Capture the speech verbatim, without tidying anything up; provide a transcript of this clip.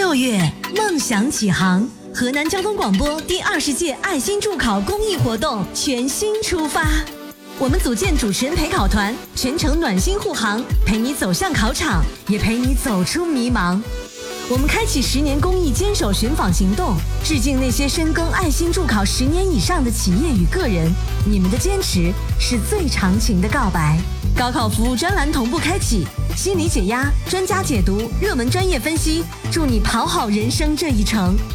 六月，梦想起航，河南交通广播第二十届爱心助考公益活动全新出发。我们组建主持人陪考团，全程暖心护航，陪你走向考场，也陪你走出迷茫。我们开启十年公益坚守寻访行动，致敬那些深耕爱心助考十年以上的企业与个人，你们的坚持是最长情的告白。高考服务专栏同步开启，心理解压、专家解读、热门专业分析，助你跑好人生这一程。